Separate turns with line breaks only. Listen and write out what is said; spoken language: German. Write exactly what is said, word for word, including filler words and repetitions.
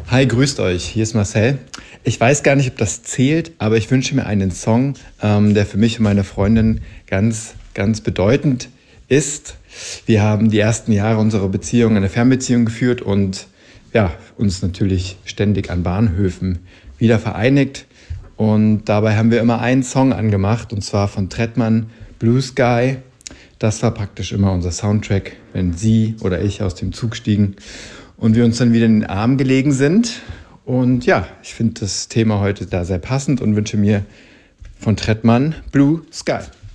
Hi, grüßt euch, hier ist Marcel. Ich weiß gar nicht, ob das zählt, aber ich wünsche mir einen Song, ähm, der für mich und meine Freundin ganz, ganz bedeutend ist. Wir haben die ersten Jahre unserer Beziehung eine Fernbeziehung geführt und ja, uns natürlich ständig an Bahnhöfen wieder vereinigt. Und dabei haben wir immer einen Song angemacht, und zwar von Trettmann, Blue Sky. Das war praktisch immer unser Soundtrack, wenn sie oder ich aus dem Zug stiegen und wir uns dann wieder in den Arm gelegen sind. Und ja, ich finde das Thema heute da sehr passend und wünsche mir von Trettmann Blue Sky.